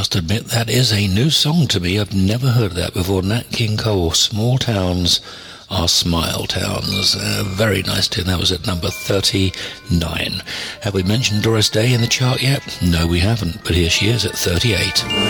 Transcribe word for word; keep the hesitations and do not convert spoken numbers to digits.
must admit that is a new song to me. I've never heard that before. Nat King Cole, Small Towns Are Smile Towns. Uh, very nice tune. That was at number thirty-nine. Have we mentioned Doris Day in the chart yet? No, we haven't, but here she is at thirty-eight.